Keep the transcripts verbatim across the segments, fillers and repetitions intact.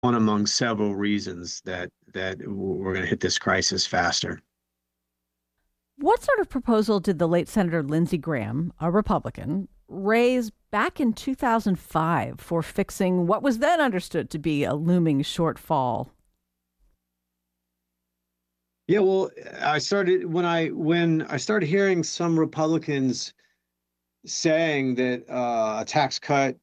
one among several reasons that that we're going to hit this crisis faster. What sort of proposal did the late Senator Lindsey Graham, a Republican, raise back in two thousand five for fixing what was then understood to be a looming shortfall? Yeah, well, I started when I when I started hearing some Republicans saying that uh, a tax cut,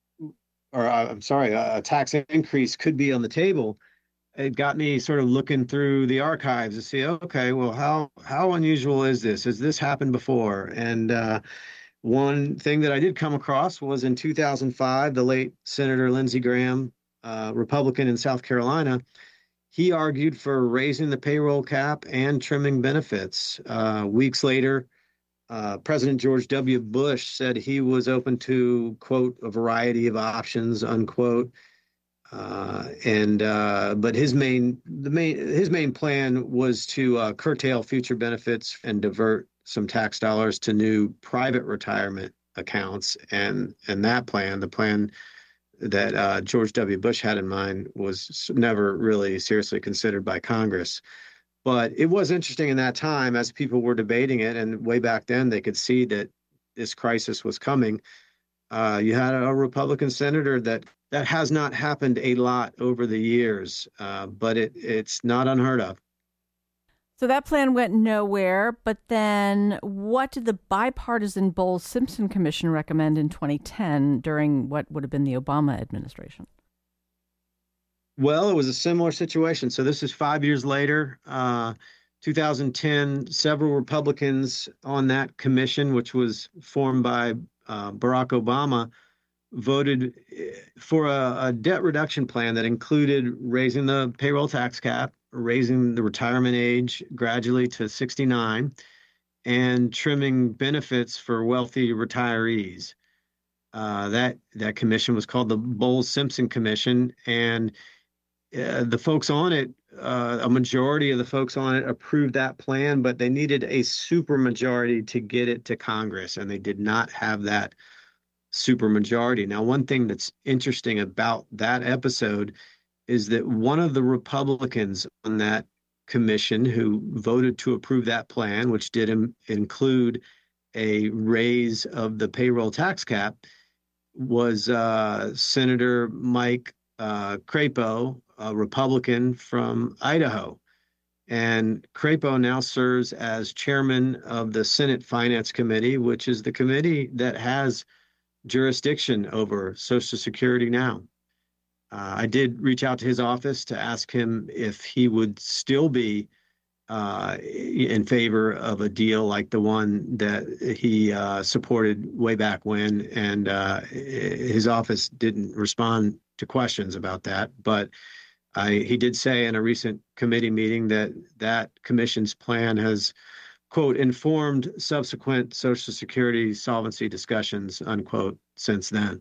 or uh, I'm sorry, a, a tax increase could be on the table. It got me sort of looking through the archives to see, okay, well, how how unusual is this? Has this happened before? And uh, one thing that I did come across was in two thousand five, the late Senator Lindsey Graham, uh, Republican in South Carolina, he argued for raising the payroll cap and trimming benefits. Uh, weeks later, uh, President George W. Bush said he was open to, quote, a variety of options, unquote. Uh, and uh, but his main the main his main plan was to uh, curtail future benefits and divert some tax dollars to new private retirement accounts. And and that plan, the plan that uh, George W. Bush had in mind, was never really seriously considered by Congress. But it was interesting in that time as people were debating it, and way back then they could see that this crisis was coming. Uh, you had a Republican senator that that has not happened a lot over the years, uh, but it it's not unheard of. So that plan went nowhere. But then what did the bipartisan Bowles-Simpson Commission recommend in twenty ten during what would have been the Obama administration? Well, it was a similar situation. So this is five years later, uh, two thousand ten. Several Republicans on that commission, which was formed by uh, Barack Obama, voted eh, for a, a debt reduction plan that included raising the payroll tax cap, raising the retirement age gradually to sixty-nine, and trimming benefits for wealthy retirees. Uh, that that commission was called the Bowles-Simpson Commission, and uh, the folks on it, uh, a majority of the folks on it approved that plan, but they needed a supermajority to get it to Congress, and they did not have that supermajority. Now, one thing that's interesting about that episode is that one of the Republicans on that commission who voted to approve that plan, which did im- include a raise of the payroll tax cap, was uh, Senator Mike uh, Crapo, a Republican from Idaho. And Crapo now serves as chairman of the Senate Finance Committee, which is the committee that has jurisdiction over Social Security now. Uh, I did reach out to his office to ask him if he would still be uh, in favor of a deal like the one that he uh, supported way back when, and uh, his office didn't respond to questions about that. But I, he did say in a recent committee meeting that that commission's plan has, quote, informed subsequent Social Security solvency discussions, unquote, since then.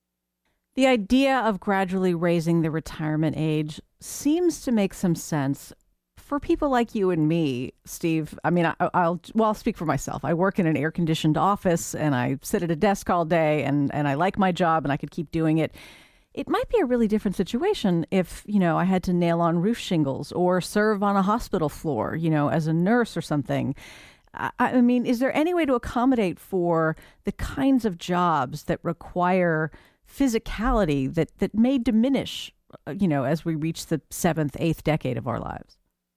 The idea of gradually raising the retirement age seems to make some sense for people like you and me, Steve. I mean, I, I'll well, I'll speak for myself. I work in an air-conditioned office, and I sit at a desk all day, and and I like my job, and I could keep doing it. It might be a really different situation if, you know, I had to nail on roof shingles or serve on a hospital floor, you know, as a nurse or something. I, I mean, is there any way to accommodate for the kinds of jobs that require physicality that, that may diminish, uh, you know, as we reach the seventh, eighth decade of our lives?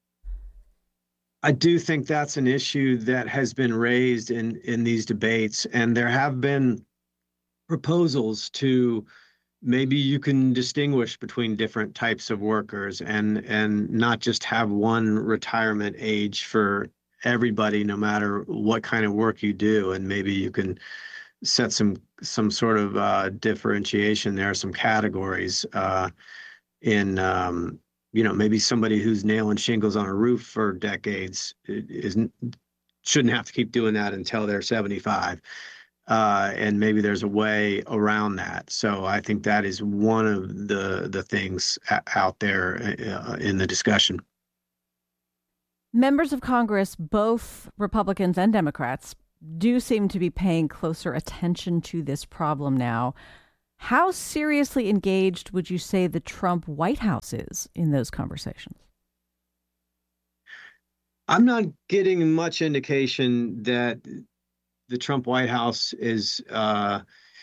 I do think that's an issue that has been raised in in these debates, and there have been proposals to maybe you can distinguish between different types of workers and and not just have one retirement age for everybody, no matter what kind of work you do, and maybe you can set some some sort of uh, differentiation there, some categories uh, in um, you know, maybe somebody who's nailing shingles on a roof for decades isn't shouldn't have to keep doing that until they're seventy-five. Uh, and maybe there's a way around that. So I think that is one of the the things out there uh, in the discussion. Members of Congress, both Republicans and Democrats, do seem to be paying closer attention to this problem now. How seriously engaged would you say the Trump White House is in those conversations? I'm not getting much indication that the Trump White House is, uh,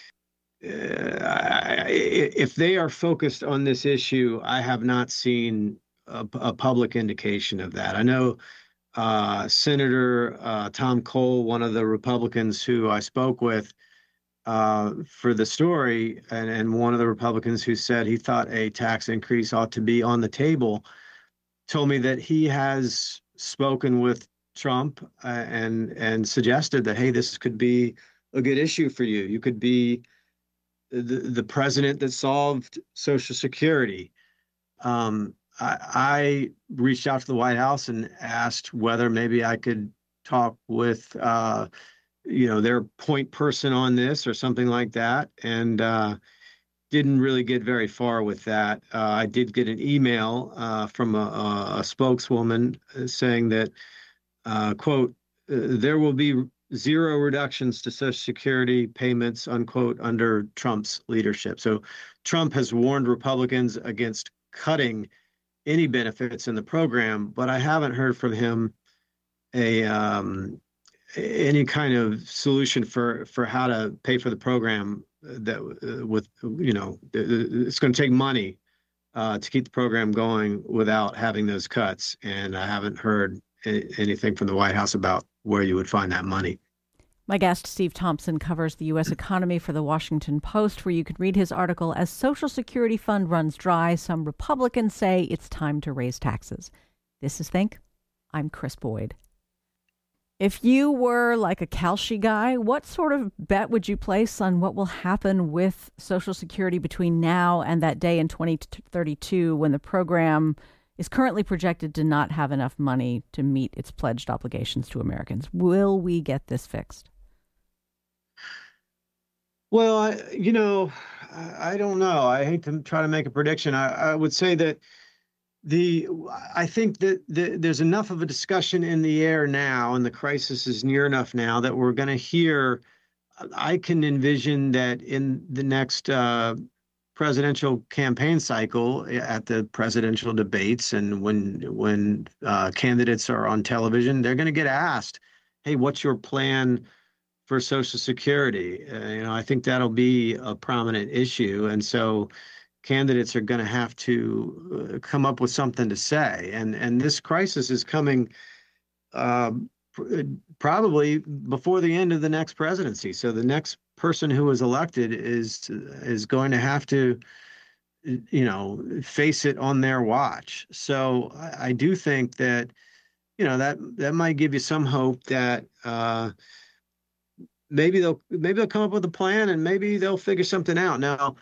uh, if they are focused on this issue, I have not seen a, a public indication of that. I know uh, Senator uh, Tom Cole, one of the Republicans who I spoke with uh, for the story, and, and one of the Republicans who said he thought a tax increase ought to be on the table, told me that he has spoken with Trump uh, and and suggested that, hey, this could be a good issue for you. You could be the, the president that solved Social Security. Um, I, I reached out to the White House and asked whether maybe I could talk with, uh, you know, their point person on this or something like that, and uh, didn't really get very far with that. Uh, I did get an email uh, from a, a spokeswoman saying that, uh, quote, there will be zero reductions to Social Security payments, unquote, under Trump's leadership. So Trump has warned Republicans against cutting any benefits in the program, but I haven't heard from him a um, any kind of solution for for how to pay for the program that uh, with, you know, it's going to take money uh, to keep the program going without having those cuts. And I haven't heard anything from the White House about where you would find that money. My guest, Steve Thompson, covers the U S economy for the Washington Post, where you can read his article, As Social Security Fund Runs Dry, Some Republicans Say It's Time to Raise Taxes. This is Think. I'm Chris Boyd. If you were like a Kalshi guy, what sort of bet would you place on what will happen with Social Security between now and that day in twenty thirty-two when the program is currently projected to not have enough money to meet its pledged obligations to Americans? Will we get this fixed? Well, I, you know, I, I don't know. I hate to try to make a prediction. I, I would say that the I think that the, there's enough of a discussion in the air now, and the crisis is near enough now that we're going to hear. I can envision that in the next uh, presidential campaign cycle, at the presidential debates, and when when uh, candidates are on television, they're going to get asked, "Hey, what's your plan for Social Security?" Uh, you know, I think that'll be a prominent issue, and so candidates are going to have to uh, come up with something to say. And and this crisis is coming uh, pr- probably before the end of the next presidency. So the next person who is elected is is going to have to, you know, face it on their watch. So I, I do think that, you know, that that might give you some hope that uh, maybe they'll maybe they'll come up with a plan, and maybe they'll figure something out. Now,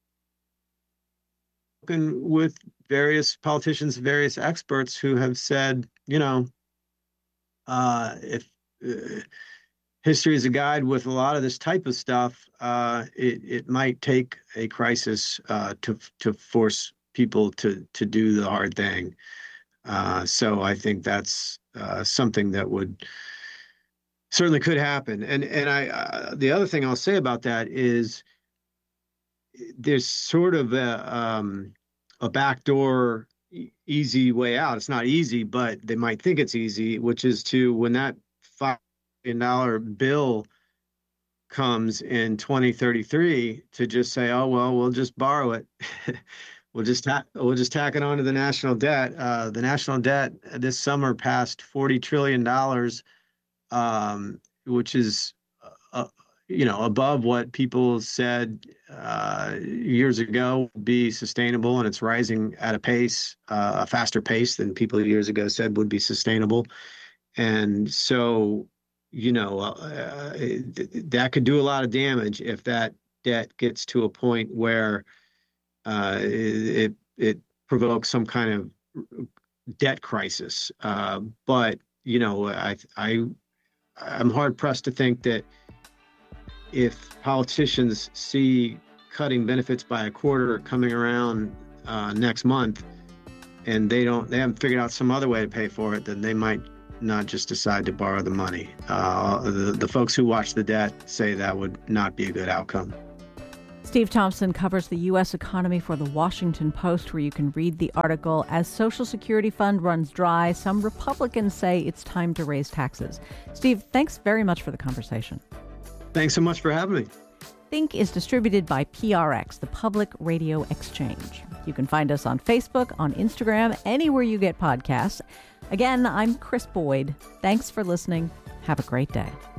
with various politicians, various experts who have said, you know, uh, if uh, history is a guide with a lot of this type of stuff, uh, it it might take a crisis uh, to to force people to to do the hard thing. Uh, so I think that's uh, something that would certainly could happen. And and I uh, the other thing I'll say about that is, there's sort of a, um, a backdoor e- easy way out. It's not easy, but they might think it's easy, which is to, when that five billion dollars bill comes in twenty thirty-three, to just say, oh, well, we'll just borrow it. We'll just ta- we'll just tack it on to the national debt. Uh, the national debt this summer passed forty trillion dollars, um, which is uh, you know, above what people said uh, years ago would be sustainable, and it's rising at a pace, uh, a faster pace than people years ago said would be sustainable. And so, you know, uh, it, that could do a lot of damage if that debt gets to a point where uh, it it provokes some kind of debt crisis. Uh, but you know, I I I'm hard pressed to think that if politicians see cutting benefits by a quarter coming around uh, next month, and they don't, they haven't figured out some other way to pay for it, then they might not just decide to borrow the money. Uh, the, the folks who watch the debt say that would not be a good outcome. Steve Thompson covers the U S economy for The Washington Post, where you can read the article, As Social Security Fund Runs Dry, Some Republicans Say It's Time to Raise Taxes. Steve, thanks very much for the conversation. Thanks so much for having me. Think is distributed by P R X, the Public Radio Exchange. You can find us on Facebook, on Instagram, anywhere you get podcasts. Again, I'm Chris Boyd. Thanks for listening. Have a great day.